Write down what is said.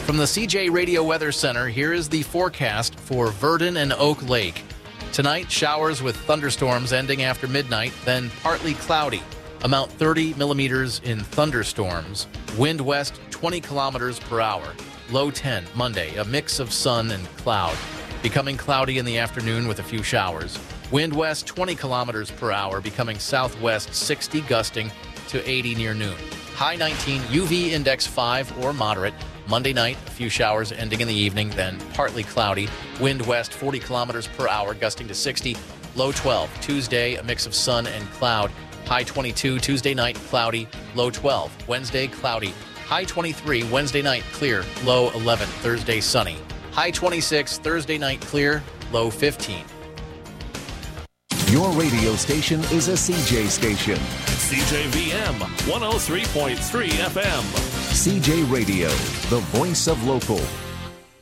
From the CJ Radio Weather Center, here is the forecast for Verdon and Oak Lake. Tonight, showers with thunderstorms ending after midnight, then partly cloudy. Amount 30 millimeters in thunderstorms. Wind west 20 kilometers per hour. Low 10 Monday, a mix of sun and cloud. Becoming cloudy in the afternoon with a few showers. Wind west 20 kilometers per hour, becoming southwest 60, gusting to 80 near noon. High 19, UV index 5 or moderate. Monday night, a few showers ending in the evening, then partly cloudy. Wind west 40 kilometers per hour, gusting to 60. Low 12. Tuesday, a mix of sun and cloud. High 22. Tuesday night, cloudy. Low 12. Wednesday, cloudy. High 23. Wednesday night, clear. Low 11. Thursday, sunny. High 26. Thursday night, clear. Low 15. Your radio station is a CJ station. CJVM 103.3 FM. CJ Radio, the voice of local.